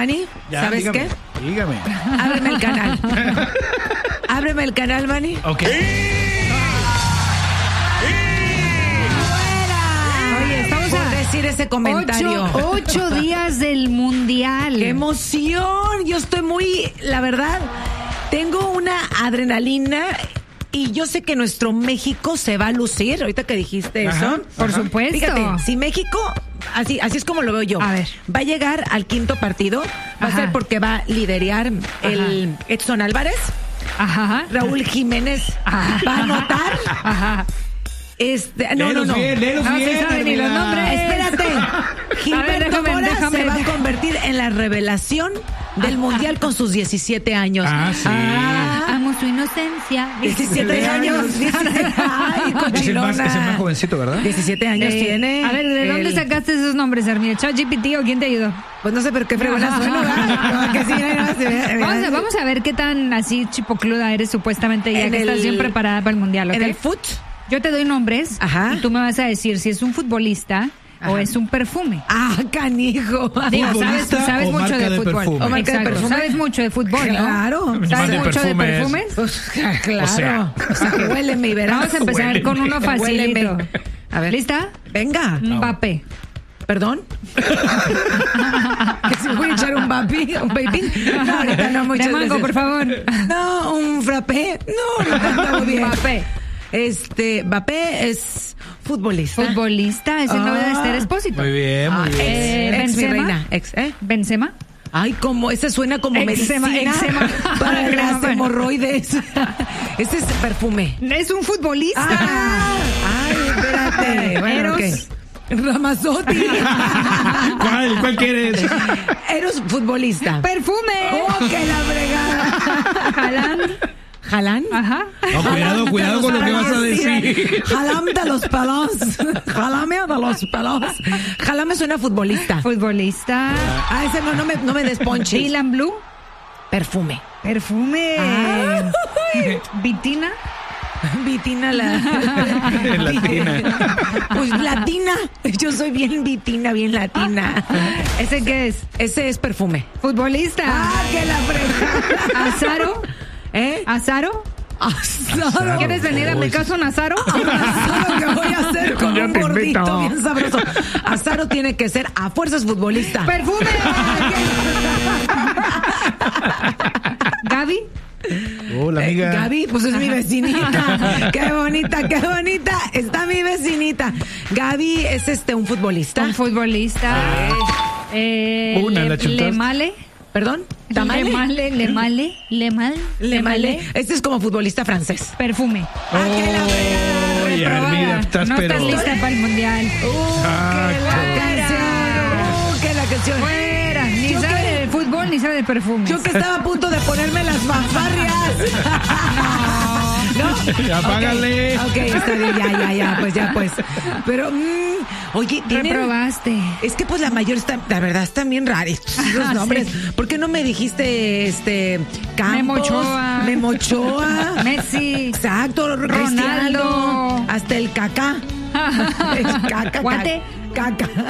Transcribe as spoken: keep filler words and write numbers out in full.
Manny, Ya, ¿sabes dígame, qué? Dígame. Ábreme el canal. Ábreme el canal, Manny. Ok. Oye, estamos Por a decir ese comentario. ocho, ocho días del Mundial. ¡Qué emoción! Yo estoy muy, la verdad, tengo una adrenalina y yo sé que nuestro México se va a lucir. Ahorita que dijiste Ajá, eso. Por ajá. supuesto. Fíjate, si México, así, así es como lo veo yo, A ver. va a llegar al quinto partido, va Ajá. a ser porque va a liderar el Edson Álvarez, Ajá. Raúl Jiménez Ajá. va a anotar. Ajá. Este, no, no, Léelos no. bien, léelos No se bien, sabe ni los Carmela. nombres. Espérate. Gilberto déjame, Mora déjame. se va a convertir en la revelación del Mundial con sus diecisiete años. Ah, sí. Amo su inocencia. diecisiete años. diecisiete. Ay, Es el, más, cochilona. es el más jovencito, ¿verdad? diecisiete años Eh, tiene. A ver, ¿de dónde el- sacaste esos nombres, Armida? ¿ChatGPT o quién te ayudó? Pues no sé, pero qué fregona suena, ¿verdad? No, que sí, no, no, se ve- Vamos a, vamos a ver qué tan así chipocluda eres supuestamente ya En que estás el- bien preparada para el Mundial, ¿ok? En el foot. Yo te doy nombres Ajá. y tú me vas a decir si es un futbolista o Ajá. es un perfume. Ah, canijo. Digo, sabes, ¿Futbolista sabes o mucho marca de de fútbol. perfume? O marca de Exacto, perfume. sabes mucho de fútbol, ¿no? Claro. Más ¿Sabes de mucho de perfumes. perfumes? Pues, claro. O sea. O sea, que huéleme y verás. Vamos a empezar Huéleme. con uno facilito. Huéleme. A ver. ¿Lista? Venga. Mbappé. ¿Perdón? ¿Que se voy a echar un bapi? ¿Un baby? No, ahorita no, muchas De mango, veces. por favor. No, un frappé. No, no cantaba bien. Mbappé. Este, Mbappé es futbolista. Futbolista, es el novio de Ah. Esther Espósito. Muy bien, Ah, muy bien. Eh, ex, ex mi Benzema. reina. Ex, ¿eh? Benzema. Ay, como ese suena como Eczema, medicina eczema. para las Crema. hemorroides. Ese es perfume. Es un futbolista. Ah, ay, espérate. Bueno, Eros. ok. Ramazotti. ¿Cuál? ¿Cuál quieres? Eros futbolista. Perfume. Oh, que la fregada. Haaland. ¿Jalán? Ajá. No, cuidado, cuidado con lo que vas a decir. Jalame de los pelos. Jalame de los pelos. Jalame suena futbolista. Futbolista. Ah, ese no, no me, no me desponches. Dylan Blue. Perfume. Perfume. Ay. Vitina. Vitina la... Latina. Pues latina. Yo soy bien vitina, bien latina. ¿Ese qué es? Ese es perfume. Futbolista. Ah, que la fregada. Azaro. ¿Eh? ¿Azaro? Asado. ¿Quieres venir a mi casa un azaro? Asado que voy a hacer con Ya un te gordito invito. bien sabroso. Azaro tiene que ser a fuerzas futbolista. ¡Perfume! ¿Gaby? Hola, amiga. Eh, Gaby, pues es mi vecinita. Qué bonita, qué bonita. Está mi vecinita. Gaby es este un futbolista. Un futbolista. Eh, Una, Le- la chutaste. Lemale. ¿Perdón? ¿Tamale? Lemale, Lemale, Lemale. Lemale. Este es como futbolista francés. Perfume. Ah, qué la fregada. Oye, Reprobada. Armida, estás no pero... estás lista para el mundial. Exacto. Canción. Que la canción. Fuera. Ni Yo sabe que- de fútbol ni sabe de perfumes. Yo que estaba a punto de ponerme las fanfarrias. ¿No? Apágale. Ok, está bien, ya, ya, ya, pues ya, pues. Pero, mm, oye, tienen... Reprobaste. Es que pues la mayor está, la verdad están bien raros los Ah, nombres. sí. ¿Por qué no me dijiste este Campos, Memo Ochoa. Memo Ochoa? Messi. Exacto, Cristiano, Ronaldo. hasta el Cacá. El caca, Guate. Caca.